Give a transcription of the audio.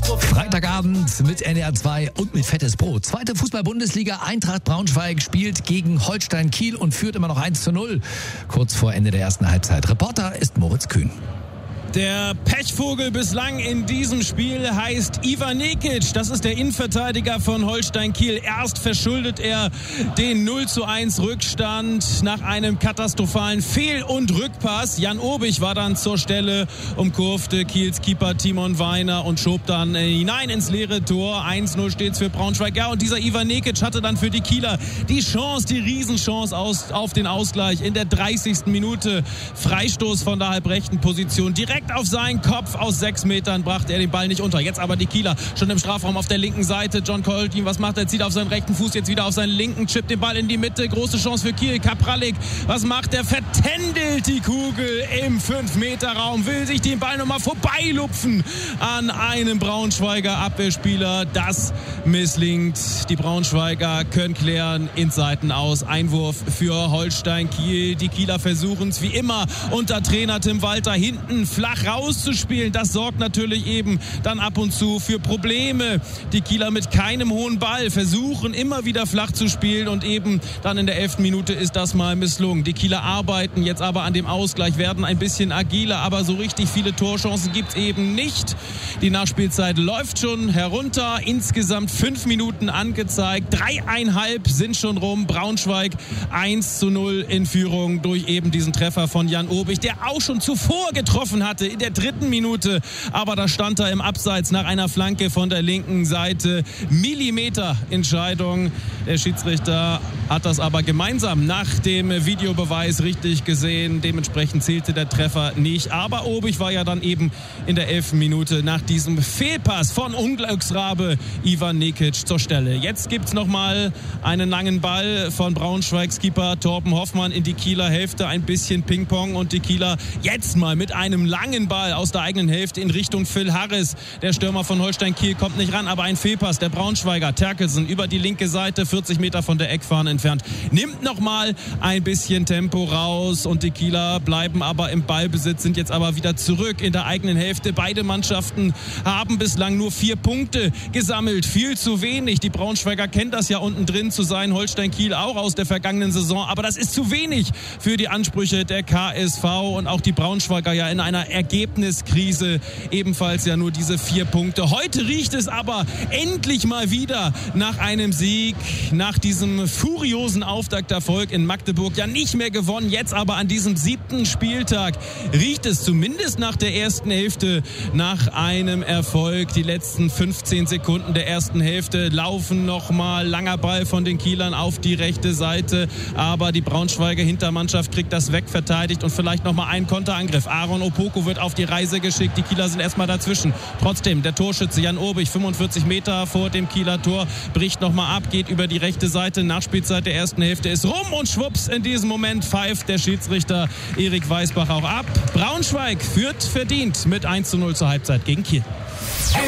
Freitagabend mit NDR 2 und mit fettes Brot. Zweite Fußball-Bundesliga. Eintracht Braunschweig spielt gegen Holstein Kiel und führt immer noch 1:0. Kurz vor Ende der ersten Halbzeit. Reporter ist Moritz Kühn. Der Pechvogel bislang in diesem Spiel heißt Ivan Nekic. Das ist der Innenverteidiger von Holstein Kiel. Erst verschuldet er den 0:1 Rückstand nach einem katastrophalen Fehl- und Rückpass. Jan Obich war dann zur Stelle, umkurfte Kiels Keeper Timon Weiner und schob dann hinein ins leere Tor. 1:0 steht's für Braunschweig. Ja, und dieser Ivan Nekic hatte dann für die Kieler die Chance, die Riesenchance auf den Ausgleich in der 30. Minute. Freistoß von der halbrechten Position. Direkt auf seinen Kopf aus 6 Metern brachte er den Ball nicht unter. Jetzt aber die Kieler schon im Strafraum auf der linken Seite. John Coltin, was macht er? Zieht auf seinen rechten Fuß, jetzt wieder auf seinen linken, chippt den Ball in die Mitte. Große Chance für Kiel. Kapralik, was macht er? Vertändelt die Kugel im 5-Meter-Raum. Will sich den Ball nochmal vorbeilupfen an einem Braunschweiger Abwehrspieler. Das misslingt. Die Braunschweiger können klären ins Seitenaus. Einwurf für Holstein Kiel. Die Kieler versuchen es wie immer unter Trainer Tim Walter hinten flach rauszuspielen. Das sorgt natürlich eben dann ab und zu für Probleme. Die Kieler mit keinem hohen Ball versuchen immer wieder flach zu spielen und eben dann in der 11. Minute ist das mal misslungen. Die Kieler arbeiten jetzt aber an dem Ausgleich, werden ein bisschen agiler, aber so richtig viele Torchancen gibt es eben nicht. Die Nachspielzeit läuft schon herunter. Insgesamt 5 Minuten angezeigt. 3,5 sind schon rum. Braunschweig 1:0 in Führung durch eben diesen Treffer von Jan Obich, der auch schon zuvor getroffen hatte in der 3. Minute. Aber da stand er im Abseits nach einer Flanke von der linken Seite. Millimeter-Entscheidung. Der Schiedsrichter hat das aber gemeinsam nach dem Videobeweis richtig gesehen. Dementsprechend zählte der Treffer nicht. Aber Obich war ja dann eben in der 11. Minute nach diesem Fehlpass von Unglücksrabe Ivan Nekic zur Stelle. Jetzt gibt es nochmal einen langen Ball von Braunschweigs Keeper Torben Hoffmann in die Kieler Hälfte. Ein bisschen Ping-Pong und die Kieler jetzt mal mit einem langen Ball aus der eigenen Hälfte in Richtung Phil Harris. Der Stürmer von Holstein Kiel kommt nicht ran, aber ein Fehlpass. Der Braunschweiger Terkelsen über die linke Seite, 40 Meter von der Eckfahne entfernt, nimmt nochmal ein bisschen Tempo raus und die Kieler bleiben aber im Ballbesitz, sind jetzt aber wieder zurück in der eigenen Hälfte. Beide Mannschaften haben bislang nur 4 Punkte gesammelt. Viel zu wenig. Die Braunschweiger kennen das ja unten drin zu sein. Holstein Kiel auch aus der vergangenen Saison. Aber das ist zu wenig für die Ansprüche der KSV und auch die Braunschweiger ja in einer Ergebniskrise. Ebenfalls ja nur diese 4 Punkte. Heute riecht es aber endlich mal wieder nach einem Sieg, nach diesem furiosen Auftakterfolg in Magdeburg. Ja nicht mehr gewonnen, jetzt aber an diesem 7. Spieltag riecht es zumindest nach der ersten Hälfte nach einem Erfolg. Die letzten 15 Sekunden der ersten Hälfte laufen nochmal. Langer Ball von den Kielern auf die rechte Seite. Aber die Braunschweiger Hintermannschaft kriegt das wegverteidigt und vielleicht nochmal einen Konterangriff. Aaron Opoko wird auf die Reise geschickt. Die Kieler sind erstmal dazwischen. Trotzdem, der Torschütze Jan Obich, 45 Meter vor dem Kieler Tor, bricht nochmal ab, geht über die rechte Seite. Nachspielzeit der ersten Hälfte ist rum und schwupps, in diesem Moment pfeift der Schiedsrichter Erik Weisbach auch ab. Braunschweig führt verdient mit 1:0 zur Halbzeit gegen Kiel.